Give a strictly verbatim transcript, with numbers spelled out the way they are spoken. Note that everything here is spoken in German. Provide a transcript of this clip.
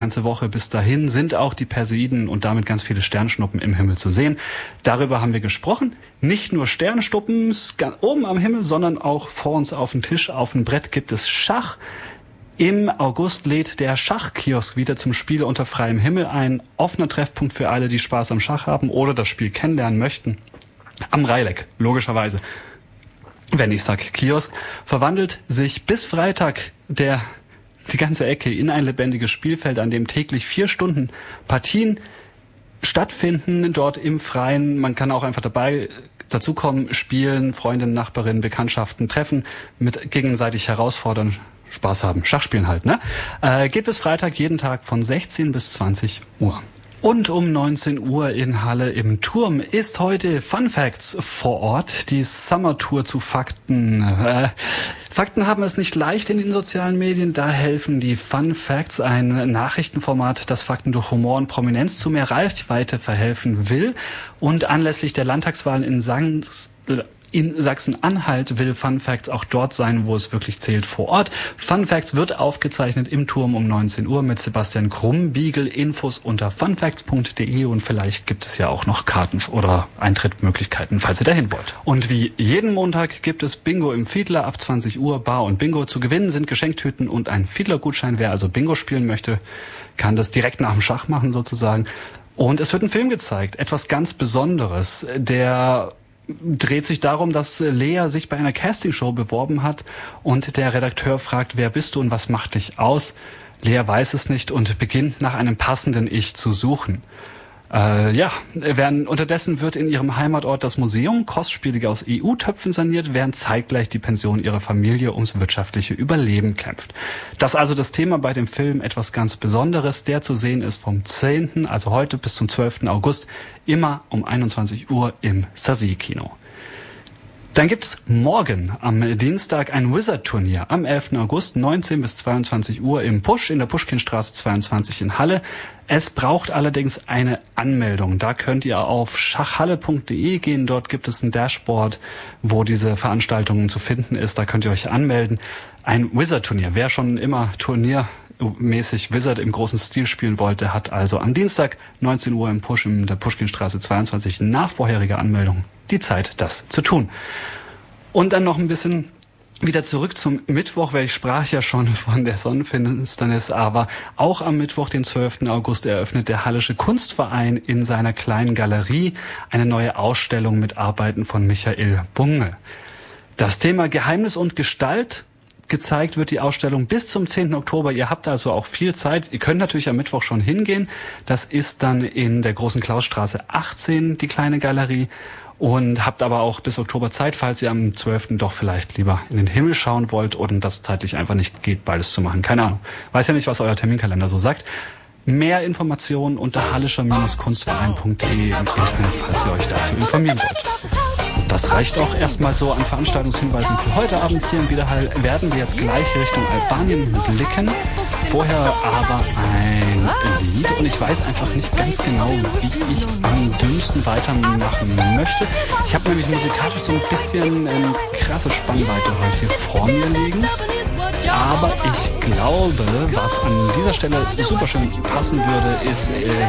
ganze Woche bis dahin sind auch die Perseiden und damit ganz viele Sternschnuppen im Himmel zu sehen. Darüber haben wir gesprochen. Nicht nur Sternschnuppen oben am Himmel, sondern auch vor uns auf dem Tisch, auf dem Brett gibt es Schach. Im August lädt der Schachkiosk wieder zum Spiel unter freiem Himmel ein. Offener Treffpunkt für alle, die Spaß am Schach haben oder das Spiel kennenlernen möchten. Am Reileck, logischerweise. Wenn ich sag Kiosk, verwandelt sich bis Freitag der die ganze Ecke in ein lebendiges Spielfeld, an dem täglich vier Stunden Partien stattfinden, dort im Freien. Man kann auch einfach dabei dazukommen, spielen, Freundinnen, Nachbarinnen, Bekanntschaften treffen, mit gegenseitig herausfordern, Spaß haben, Schachspielen halt, ne? Äh, geht bis Freitag jeden Tag von sechzehn bis zwanzig Uhr. Und um neunzehn Uhr in Halle im Turm ist heute Fun Facts vor Ort, die Summer Tour zu Fakten. Äh, Fakten haben es nicht leicht in den sozialen Medien, da helfen die Fun Facts, ein Nachrichtenformat, das Fakten durch Humor und Prominenz zu mehr Reichweite verhelfen will. Und anlässlich der Landtagswahlen in Sachsen In Sachsen-Anhalt will Fun Facts auch dort sein, wo es wirklich zählt, vor Ort. Fun Facts wird aufgezeichnet im Turm um neunzehn Uhr mit Sebastian Krumbiegel. Infos unter funfacts punkt de und vielleicht gibt es ja auch noch Karten oder Eintrittmöglichkeiten, falls ihr dahin wollt. Und wie jeden Montag gibt es Bingo im Fiedler ab zwanzig Uhr. Bar und Bingo zu gewinnen sind Geschenktüten und ein Fiedler-Gutschein. Wer also Bingo spielen möchte, kann das direkt nach dem Schach machen sozusagen. Und es wird ein Film gezeigt, etwas ganz Besonderes, der dreht sich darum, dass Lea sich bei einer Castingshow beworben hat und der Redakteur fragt, wer bist du und was macht dich aus? Lea weiß es nicht und beginnt nach einem passenden Ich zu suchen. Äh, ja, während, unterdessen wird in ihrem Heimatort das Museum kostspielig aus E U-Töpfen saniert, während zeitgleich die Pension ihrer Familie ums wirtschaftliche Überleben kämpft. Das ist also das Thema bei dem Film, etwas ganz Besonderes, der zu sehen ist vom zehnten, also heute bis zum zwölften August, immer um einundzwanzig Uhr im Sasi-Kino. Dann gibt's morgen am Dienstag ein Wizard-Turnier am elften August, neunzehn bis zweiundzwanzig Uhr im Pusch, in der Puschkinstraße zweiundzwanzig in Halle. Es braucht allerdings eine Anmeldung. Da könnt ihr auf schachhalle punkt de gehen. Dort gibt es ein Dashboard, wo diese Veranstaltung zu finden ist. Da könnt ihr euch anmelden. Ein Wizard-Turnier. Wer schon immer turniermäßig Wizard im großen Stil spielen wollte, hat also am Dienstag neunzehn Uhr im Pusch in der Puschkinstraße zweiundzwanzig nach vorheriger Anmeldung die Zeit, das zu tun. Und dann noch ein bisschen wieder zurück zum Mittwoch, weil ich sprach ja schon von der Sonnenfinsternis, aber auch am Mittwoch, den zwölften August, eröffnet der Hallische Kunstverein in seiner kleinen Galerie eine neue Ausstellung mit Arbeiten von Michael Bunge. Das Thema Geheimnis und Gestalt. Gezeigt wird die Ausstellung bis zum zehnten Oktober. Ihr habt also auch viel Zeit. Ihr könnt natürlich am Mittwoch schon hingehen. Das ist dann in der Großen Klausstraße achtzehn, die kleine Galerie. Und habt aber auch bis Oktober Zeit, falls ihr am zwölften doch vielleicht lieber in den Himmel schauen wollt und das zeitlich einfach nicht geht, beides zu machen. Keine Ahnung. Weiß ja nicht, was euer Terminkalender so sagt. Mehr Informationen unter hallischer Kunstverein punkt de im Internet, falls ihr euch dazu informieren wollt. Das reicht auch erstmal so an Veranstaltungshinweisen für heute Abend. Hier im Widerhall werden wir jetzt gleich Richtung Albanien blicken. Vorher aber ein Lied und ich weiß einfach nicht ganz genau, wie ich am dümmsten weitermachen möchte. Ich habe nämlich musikalisch so ein bisschen eine krasse Spannweite heute hier vor mir liegen. Aber ich glaube, was an dieser Stelle super schön passen würde, ist äh,